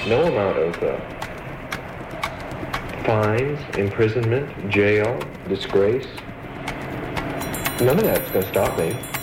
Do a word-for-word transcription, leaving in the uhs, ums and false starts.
no amount of uh, fines, imprisonment, jail, disgrace, none of that's going to stop me.